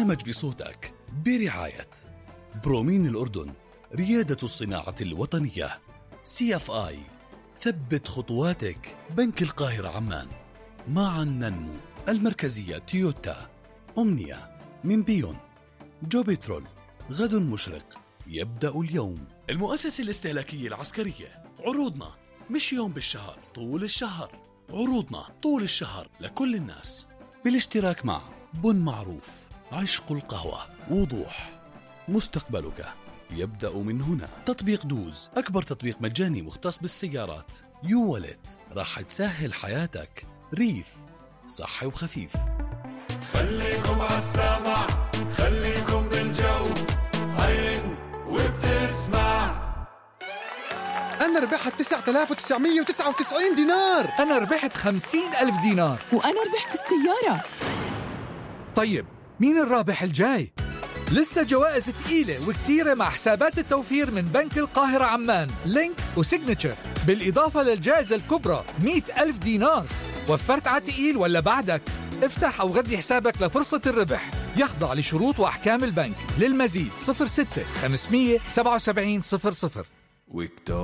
البرنامج بصوتك برعاية برومين الأردن، ريادة الصناعة الوطنية. CFI، ثبت خطواتك. بنك القاهرة عمان، معا ننمو. المركزية تويوتا. أمنية من بيون. جو بترول، غد مشرق يبدأ اليوم. المؤسسة الاستهلاكية العسكرية، عروضنا مش يوم بالشهر، طول الشهر. عروضنا طول الشهر لكل الناس بالاشتراك مع بن معروف، عشق القهوة، وضوح. مستقبلك يبدأ من هنا. تطبيق دوز، أكبر تطبيق مجاني مختص بالسيارات. يو ولت، راح تسهل حياتك. ريف، صحي وخفيف. خليكم عالسامع، خليكم بالجو، عين وبتسمع. أنا ربحت 9999 دينار. أنا ربحت 50,000 دينار. وأنا ربحت السيارة. طيب مين الرابح الجاي؟ لسه جوائز تقيلة وكتيرة مع حسابات التوفير من بنك القاهرة عمان، لينك وسيجنتشر، بالإضافة للجائزة الكبرى 100,000 دينار. وفرت عتقيل ولا بعدك؟ افتح أو غذي حسابك لفرصة الربح. يخضع لشروط وأحكام البنك. للمزيد 06 577 00.